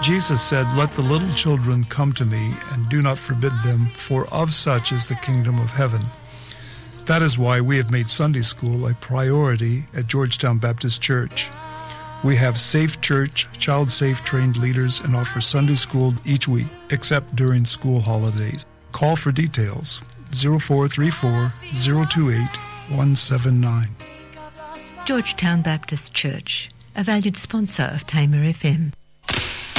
Jesus said, "Let the little children come to me, and do not forbid them, for of such is the kingdom of heaven." That is why we have made Sunday school a priority at Georgetown Baptist Church. We have Safe Church, child-safe trained leaders, and offer Sunday school each week, except during school holidays. Call for details, 0434-028-179. Georgetown Baptist Church, a valued sponsor of Tamer FM.